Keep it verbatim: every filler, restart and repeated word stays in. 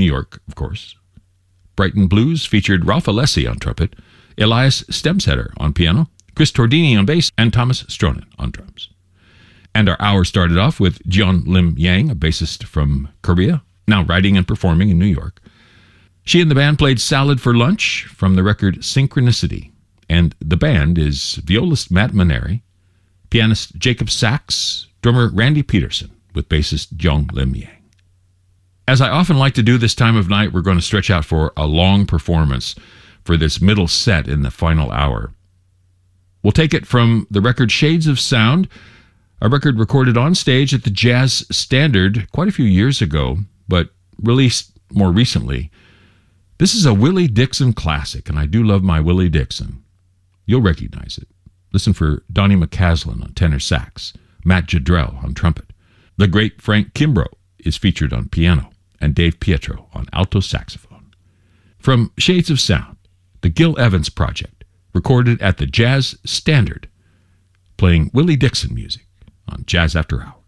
New York, of course. Brighton Blues featured Ralph Alessi on trumpet, Elias Stemsetter on piano, Chris Tordini on bass, and Thomas Stronin on drums. And our hour started off with Jeon Lim Yang, a bassist from Korea, now writing and performing in New York. She and the band played Salad for Lunch from the record Synchronicity, and the band is violist Matt Maneri, pianist Jacob Sachs, drummer Randy Peterson, with bassist Jeon Lim Yang. As I often like to do this time of night, we're going to stretch out for a long performance for this middle set in the final hour. We'll take it from the record Shades of Sound, a record recorded on stage at the Jazz Standard quite a few years ago, but released more recently. This is a Willie Dixon classic, and I do love my Willie Dixon. You'll recognize it. Listen for Donnie McCaslin on tenor sax, Matt Jadrell on trumpet. The great Frank Kimbrough is featured on piano, and Dave Pietro on alto saxophone. From Shades of Sound, the Gil Evans Project, recorded at the Jazz Standard, playing Willie Dixon music on Jazz After Hours.